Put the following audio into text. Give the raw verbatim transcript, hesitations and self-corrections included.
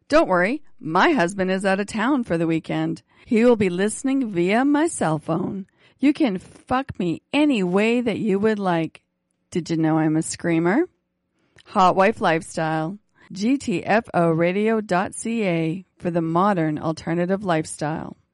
Don't worry, my husband is out of town for the weekend. He will be listening via my cell phone. You can fuck me any way that you would like. Did you know I'm a screamer? Hot Wife Lifestyle. G T F O radio dot C A for the modern alternative lifestyle.